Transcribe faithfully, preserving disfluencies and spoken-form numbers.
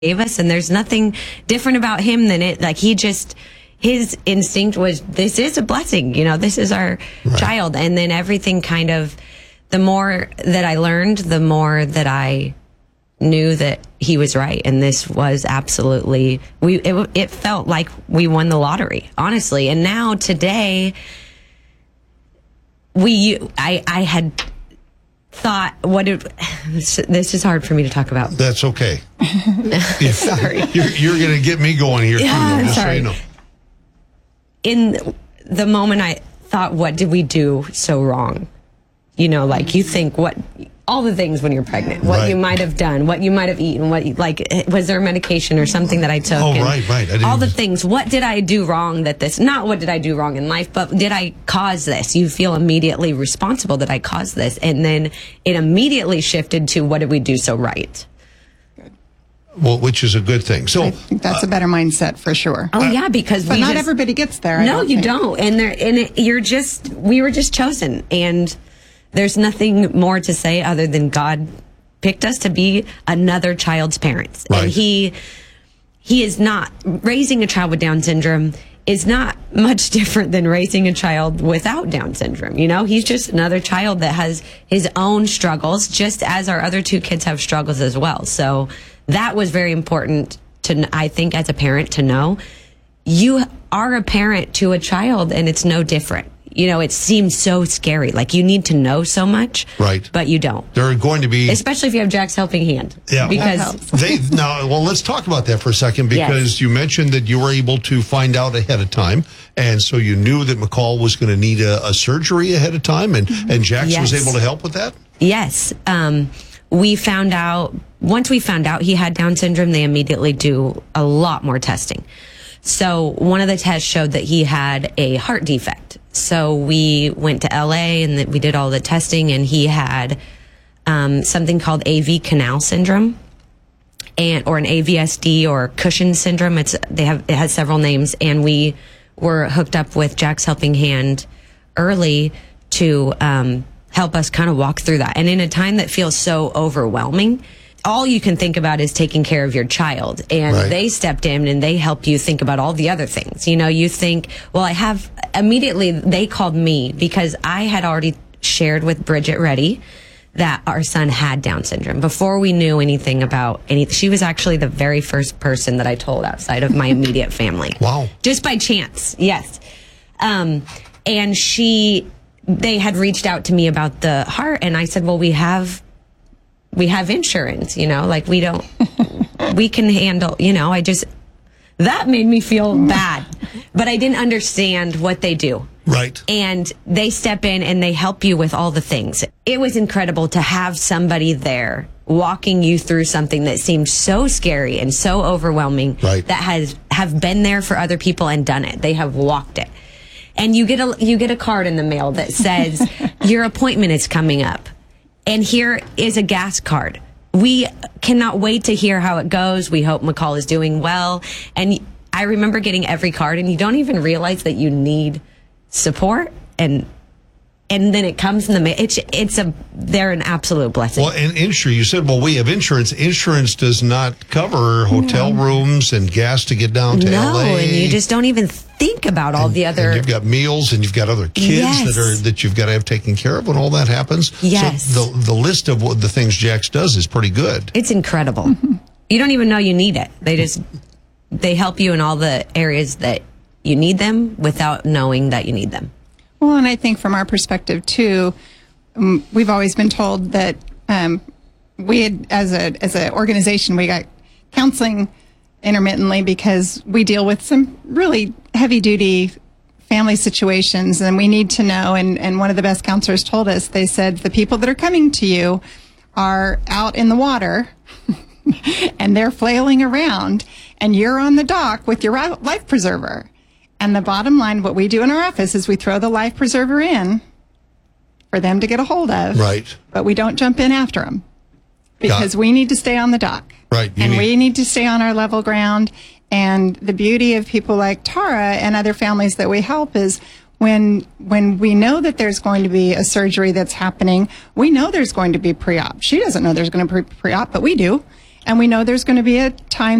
gave us, and there's nothing different about him than it. Like, he just, his instinct was, this is a blessing, you know, this is our right. child. And then everything kind of, the more that I learned, the more that I knew that he was right. And this was absolutely, we, it, it felt like we won the lottery, honestly. And now today, we, I, I had thought, what did, this is hard for me to talk about. That's okay. Sorry. You're, you're going to get me going here, too, yeah, just sorry. so you know. In the moment, I thought, what did we do so wrong? You know, like, you think what, all the things when you're pregnant, what right. you might have done, what you might have eaten, what, you, like, was there a medication or something that I took? Oh, right, right. I didn't all the things. What did I do wrong that this, not what did I do wrong in life, but did I cause this? You feel immediately responsible that I caused this. And then it immediately shifted to, what did we do so right? Well, which is a good thing. So I think that's uh, a better mindset for sure. Oh yeah, because but we not just, everybody gets there. No, don't you think. don't. And there, and it, you're just, we were just chosen, and there's nothing more to say other than God picked us to be another child's parents, right. and he he is not raising a child with Down syndrome is not much different than raising a child without Down syndrome. You know, he's just another child that has his own struggles, just as our other two kids have struggles as well. So that was very important to, I think, as a parent, to know you are a parent to a child, and it's no different. You know, it seems so scary. Like, you need to know so much, right? But you don't. There are going to be, especially if you have Jack's helping hand. Yeah, because they now. Well, let's talk about that for a second, because yes. you mentioned that you were able to find out ahead of time, and so you knew that McCall was going to need a, a surgery ahead of time, and and Jax yes. was able to help with that. Yes, um, we found out once we found out he had Down syndrome. They immediately do a lot more testing. So one of the tests showed that he had a heart defect. So we went to L A and we did all the testing, and he had um, something called A V canal syndrome, and or an A V S D or Cushing syndrome. It's they have it has several names, and we were hooked up with Jack's Helping Hand early to um, help us kind of walk through that. And in a time that feels so overwhelming, all you can think about is taking care of your child. And right. they stepped in and they help you think about all the other things. You know, you think, well, I have, immediately they called me because I had already shared with Bridget Reddy that our son had Down syndrome before we knew anything about anything. She was actually the very first person that I told outside of my immediate family. Wow. Just by chance. Yes. Um, and she, they had reached out to me about the heart, and I said, well, we have we have insurance, you know, like we don't, we can handle, you know, I just, that made me feel bad, but I didn't understand what they do. Right. And they step in and they help you with all the things. It was incredible to have somebody there walking you through something that seemed so scary and so overwhelming, right. that has, have been there for other people and done it. They have walked it. And you get a, you get a card in the mail that says your appointment is coming up. And here is a gas card. We cannot wait to hear how it goes. We hope McCall is doing well. And I remember getting every card, and you don't even realize that you need support. And and then it comes in the mail. It's, it's a, they're an absolute blessing. Well, and insurance, you said, well, we have insurance. Insurance does not cover hotel no. rooms and gas to get down to no, L A. No, and you just don't even think about all and, the other. And you've got meals, and you've got other kids yes. that are that you've got to have taken care of when all that happens. Yes. So the the list of what the things Jax does is pretty good. It's incredible. Mm-hmm. You don't even know you need it. They just they help you in all the areas that you need them without knowing that you need them. Well, and I think from our perspective too, um, we've always been told that um, we had, as a as an organization, we got counseling intermittently because we deal with some really heavy duty family situations, and we need to know. And, and one of the best counselors told us, they said, the people that are coming to you are out in the water and they're flailing around, and you're on the dock with your life preserver. And the bottom line, what we do in our office is we throw the life preserver in for them to get a hold of. Right. But we don't jump in after them because Got we need to stay on the dock. Right. And need- we need to stay on our level ground. And the beauty of people like Tara and other families that we help is when when we know that there's going to be a surgery that's happening, we know there's going to be pre-op. She doesn't know there's going to be pre-op, but we do. And we know there's going to be a time